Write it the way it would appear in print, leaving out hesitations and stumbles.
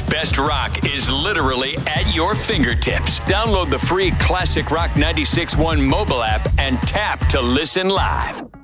America's best rock is literally at your fingertips. Download the free Classic Rock 96.1 mobile app and tap to listen live.